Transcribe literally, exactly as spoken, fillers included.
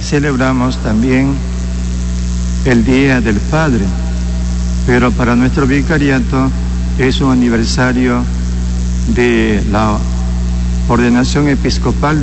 celebramos también el Día del Padre, pero para nuestro vicariato es un aniversario de la ordenación episcopal